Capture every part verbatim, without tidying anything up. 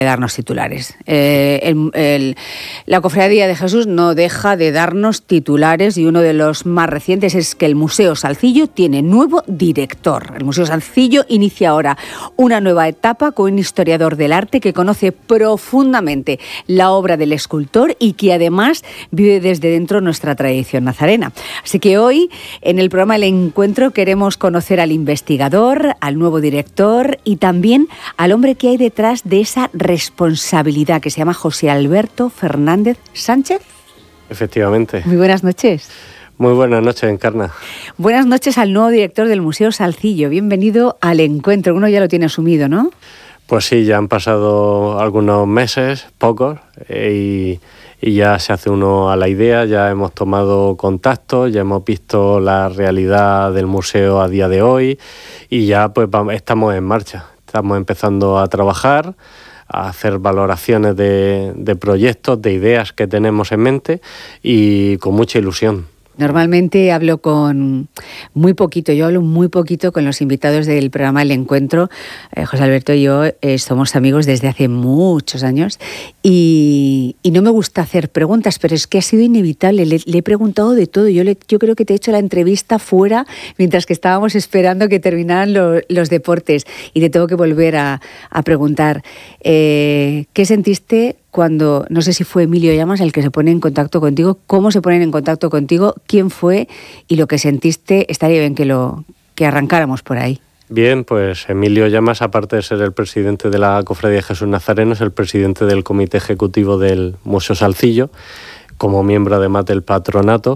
darnos titulares. Eh, el, el, la Cofradía de Jesús no deja de darnos titulares y uno de los más recientes es que el Museo Salcillo tiene nuevo director. El Museo Salcillo inicia ahora una nueva etapa con un historiador del arte que conoce profundamente la obra del escultor y que además vive desde dentro nuestra tradición nazarena. Así que hoy en el programa El Encuentro queremos conocer al investigador, al nuevo director y también al hombre que hay detrás de esa responsabilidad, que se llama José Alberto Fernández Sánchez. Efectivamente. Muy buenas noches. Muy buenas noches, Encarna. Buenas noches al nuevo director del Museo Salcillo. Bienvenido al Encuentro. Uno ya lo tiene asumido, ¿no? Pues sí, ya han pasado algunos meses, pocos, eh, y, y ya se hace uno a la idea, ya hemos tomado contacto, ya hemos visto la realidad del museo a día de hoy y ya pues vamos, estamos en marcha. Estamos empezando a trabajar, a hacer valoraciones de, de proyectos, de ideas que tenemos en mente y con mucha ilusión. Normalmente hablo con muy poquito, yo hablo muy poquito con los invitados del programa El Encuentro. Eh, José Alberto y yo eh, somos amigos desde hace muchos años y, y no me gusta hacer preguntas, pero es que ha sido inevitable. Le, le he preguntado de todo. Yo, le, yo creo que te he hecho la entrevista fuera mientras que estábamos esperando que terminaran lo, los deportes y te tengo que volver a, a preguntar. Eh, ¿Qué sentiste cuando, no sé si fue Emilio Llamas el que se pone en contacto contigo, cómo se ponen en contacto contigo, quién fue y lo que sentiste? Estaría bien que lo que arrancáramos por ahí. Bien, pues Emilio Llamas, aparte de ser el presidente de la Cofradía de Jesús Nazareno, es el presidente del comité ejecutivo del Museo Salcillo, como miembro además del patronato.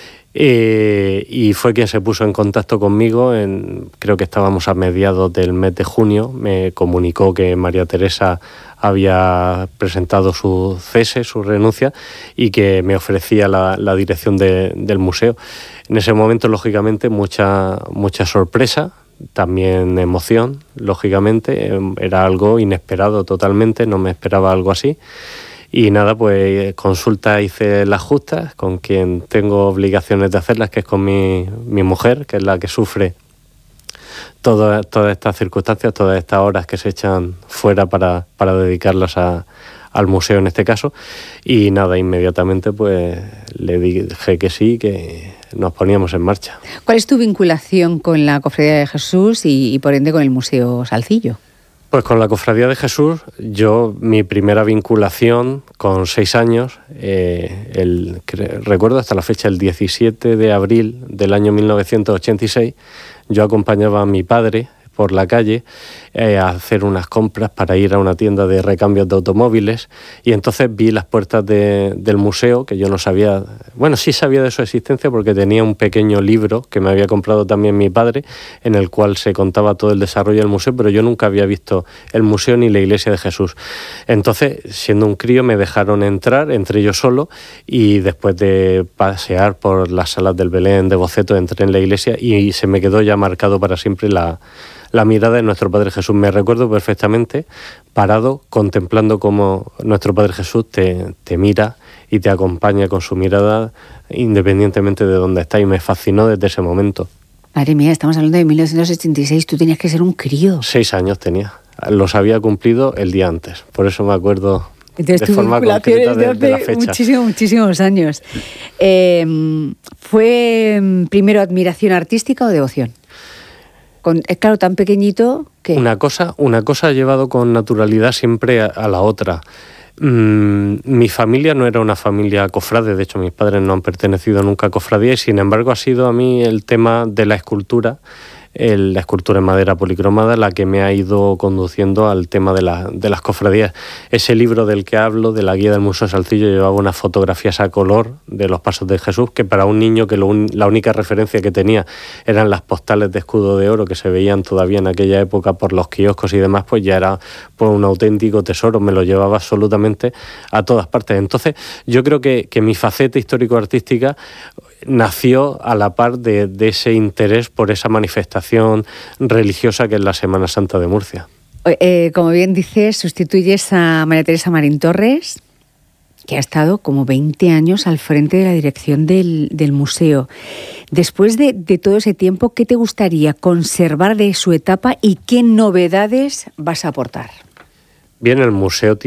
Eh, y fue quien se puso en contacto conmigo, en, creo que estábamos a mediados del mes de junio, me comunicó que María Teresa había presentado su cese, su renuncia, y que me ofrecía la, la dirección de, del museo. En ese momento, lógicamente, mucha, mucha sorpresa, también emoción, lógicamente, era algo inesperado totalmente, no me esperaba algo así. Y nada, pues consulta hice las justas con quien tengo obligaciones de hacerlas, que es con mi, mi mujer, que es la que sufre todas, todas estas circunstancias, todas estas horas que se echan fuera para, para dedicarlas a, al museo en este caso. Y nada, inmediatamente pues le dije que sí, que nos poníamos en marcha. ¿Cuál es tu vinculación con la Cofradía de Jesús y, y por ende con el Museo Salcillo? Pues con la Cofradía de Jesús, yo, mi primera vinculación con seis años, eh, el, recuerdo hasta la fecha, el diecisiete de abril del año mil novecientos ochenta y seis, yo acompañaba a mi padre por la calle eh, a hacer unas compras para ir a una tienda de recambios de automóviles y entonces vi las puertas de, del museo, que yo no sabía, bueno, sí sabía de su existencia porque tenía un pequeño libro que me había comprado también mi padre, en el cual se contaba todo el desarrollo del museo, pero yo nunca había visto el museo ni la iglesia de Jesús. Entonces, siendo un crío, me dejaron entrar, entré yo solo, y después de pasear por las salas del Belén de boceto, entré en la iglesia y se me quedó ya marcado para siempre la la mirada de nuestro Padre Jesús. Me recuerdo perfectamente parado contemplando cómo nuestro Padre Jesús te, te mira y te acompaña con su mirada independientemente de dónde está, y me fascinó desde ese momento. Madre mía, estamos hablando de mil novecientos ochenta y seis, tú tenías que ser un crío. Seis años tenía, los había cumplido el día antes, por eso me acuerdo. Entonces, de forma concreta de, de la fecha. Muchísimos, muchísimos años. Eh, ¿Fue primero admiración artística o devoción? Con, es claro, tan pequeñito que... Una cosa, una cosa ha llevado con naturalidad siempre a, a la otra. Mm, mi familia no era una familia cofrade, de hecho mis padres no han pertenecido nunca a cofradía, y sin embargo ha sido a mí el tema de la escultura, el, la escultura en madera policromada, la que me ha ido conduciendo al tema de, la, de las cofradías. Ese libro del que hablo, de la guía del Museo Salcillo, llevaba unas fotografías a color de los pasos de Jesús, que para un niño que lo un, la única referencia que tenía eran las postales de escudo de oro que se veían todavía en aquella época por los kioscos y demás, pues ya era pues, un auténtico tesoro, me lo llevaba absolutamente a todas partes. Entonces yo creo que, que mi faceta histórico-artística nació a la par de, de ese interés por esa manifestación religiosa que es la Semana Santa de Murcia. Eh, como bien dices, sustituyes a María Teresa Marín Torres, que ha estado como veinte años al frente de la dirección del, del museo. Después de, de todo ese tiempo, ¿qué te gustaría conservar de su etapa y qué novedades vas a aportar? Bien, el museo